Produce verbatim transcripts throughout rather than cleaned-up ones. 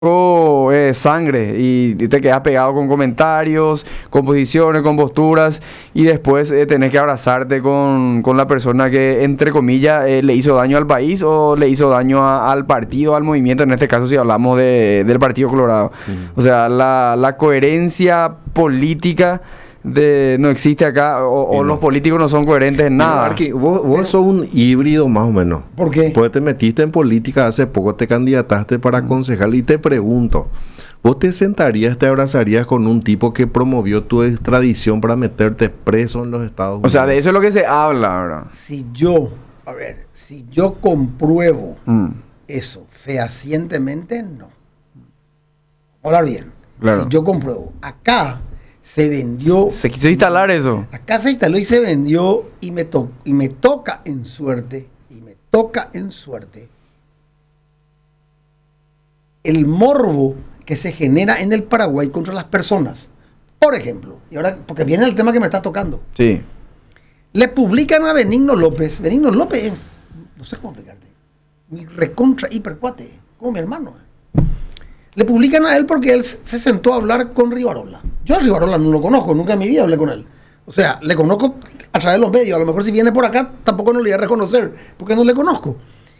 o, eh, sangre y, y te quedas pegado con comentarios, con posiciones, con posturas y después eh, tenés que abrazarte con, con la persona que, entre comillas, eh, le hizo daño al país o le hizo daño a- al partido, al movimiento, en este caso si hablamos de, del Partido Colorado. Ujú. O sea, la, la coherencia política de, no existe acá o, Y o no. los políticos no son coherentes en Y no, nada. Arqui, vos, vos sos un híbrido más o menos. ¿Por qué? Pues te metiste en política hace poco, te candidataste para concejal y te pregunto, ¿vos te sentarías, te abrazarías con un tipo que promovió tu extradición para meterte preso en los Estados O Unidos? sea, de eso es lo que se habla, ¿verdad? Si yo, a ver, si yo compruebo Mm, eso fehacientemente, no. Hablar bien. Claro. Si yo compruebo, acá se vendió, Se quiso instalar eso. acá se instaló y se vendió y me, to- y me toca en suerte, y me toca en suerte, el morbo que se genera en el Paraguay contra las personas. Por ejemplo, y ahora, porque viene el tema que me está tocando, Sí. le publican a Benigno López. Benigno López, es- no sé cómo explicarte, mi recontra hipercuate, como mi hermano. Le publican a él porque él se sentó a hablar con Rivarola. Yo a Rivarola no lo conozco, nunca en mi vida hablé con él. O sea, le conozco a través de los medios. A lo mejor si viene por acá tampoco no le voy a reconocer, porque no le conozco.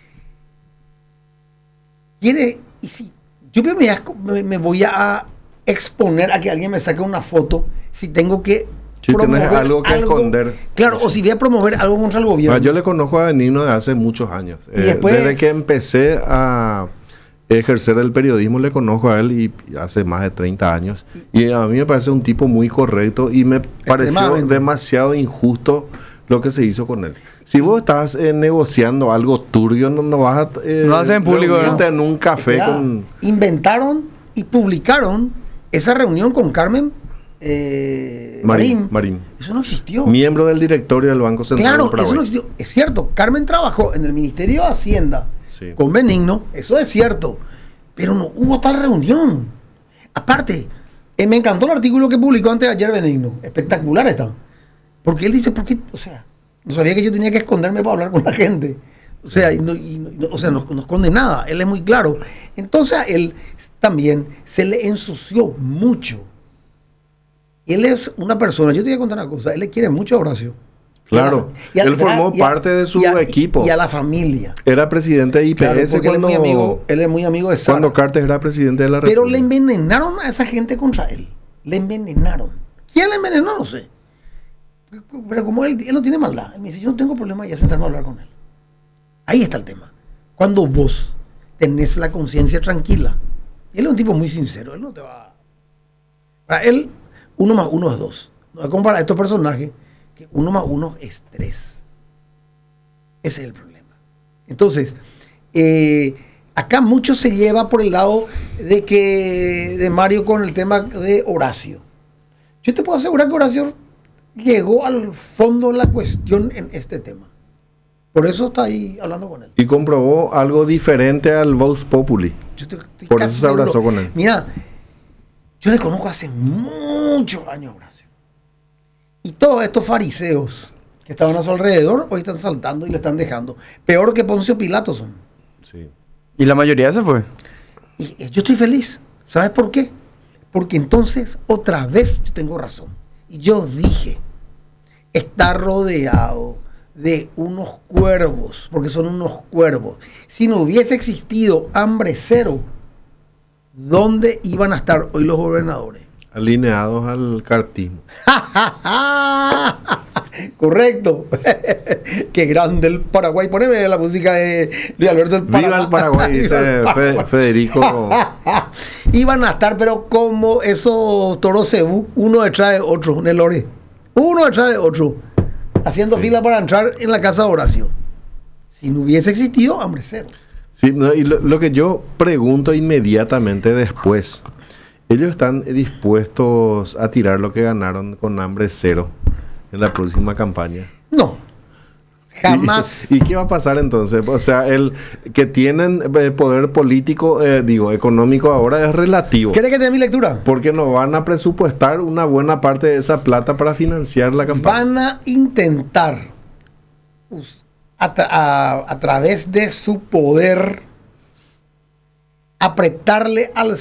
Quiere, y si yo me voy a, me- me voy a exponer a que alguien me saque una foto, si tengo que Si tenés algo que esconder. Claro, o si voy a promover algo contra el gobierno. Ah, yo le conozco a Benigno de hace muchos años. Y Eh, después- Desde que empecé a ejercer el periodismo le conozco a él y hace más de treinta años. Y a mí me parece un tipo muy correcto y me pareció Extremadamente. demasiado injusto lo que se hizo con él. Si vos estás eh, negociando algo turbio, no, no vas a eh, No hacen público, reunirte ¿no? en un café Mira, con... inventaron y publicaron esa reunión con Carmen eh, Marín, Marín. Marín. Eso no existió. Miembro del directorio del Banco Central Claro, del Paraguay. eso no existió. Es cierto, Carmen trabajó en el Ministerio de Hacienda Sí. con Benigno, eso es cierto, pero no hubo tal reunión. Aparte, eh, me encantó el artículo que publicó antes de ayer Benigno, espectacular está, porque él dice, ¿por qué? O sea, no sabía que yo tenía que esconderme para hablar con la gente. O sea, y no, y no- o sea, no, no esconde nada, él es muy claro. Entonces a él también se le ensució mucho. Él es una persona, yo te voy a contar una cosa, él le quiere mucho a Horacio. Claro, Y a la- él formó y a- parte de su y a- equipo. Y a la familia. Era presidente de Claro, I P S porque él, es cuando, muy amigo, él es muy amigo de Sara. cuando Cartes era presidente de la Pero le República. envenenaron a esa gente contra él. Le envenenaron. ¿Quién le envenenó? No sé. Pero como él, él no tiene maldad. Él me dice, yo no tengo problema ya sentarme a hablar con él. Ahí está el tema. Cuando vos tenés la conciencia tranquila. Él es un tipo muy sincero. Él no te va... Para él, uno más uno es dos. No es como para estos personajes que uno más uno es tres. Ese es el problema. Entonces, eh, acá mucho se lleva por el lado de que de Mario con el tema de Horacio. Yo te puedo asegurar que Horacio llegó al fondo de la cuestión en este tema. Por eso está ahí hablando con él. Y comprobó algo diferente al Vox Populi. Yo te- estoy Por casi eso se abrazó seguro. con él. Mira, yo le conozco hace muchos años a Horacio. Y todos estos fariseos que estaban a su alrededor hoy están saltando y le están dejando. Peor que Poncio Pilato son. Sí. Y la mayoría se fue. Y eh, yo estoy feliz. ¿Sabes por qué? Porque entonces otra vez yo tengo razón. Y yo dije, está rodeado de unos cuervos, porque son unos cuervos. Si no hubiese existido hambre cero, ¿dónde iban a estar hoy los gobernadores? Alineados al cartismo. Correcto. Qué grande el Paraguay. Poneme la música de Luis Alberto del Paraguay. Viva el Paraguay, Viva dice el Paraguay. Fe- Federico. Iban a estar, pero como esos toros cebú, uno detrás de otro, en el lore. Uno detrás de otro. Haciendo Sí. fila para entrar en la casa de Horacio. Si no hubiese existido, hambre cero. Sí, no, y lo, lo que yo pregunto inmediatamente después, ¿ellos están dispuestos a tirar lo que ganaron con hambre cero en la próxima campaña? No. Jamás. ¿Y, y qué va a pasar entonces? O sea, el que tienen eh, poder político, eh, digo, económico ahora es relativo. ¿Quieres que te dé mi lectura? Porque no van a presupuestar una buena parte de esa plata para financiar la campaña. Van a intentar us- a, tra- a- a través de su poder apretarle al